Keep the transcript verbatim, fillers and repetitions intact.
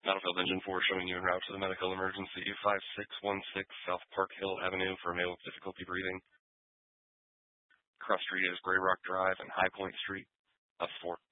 Battlefield Engine four showing you en route to the medical emergency five six one six South Park Hill Avenue for a male with difficulty breathing. Cross street is Gray Rock Drive and High Point Street. Up four.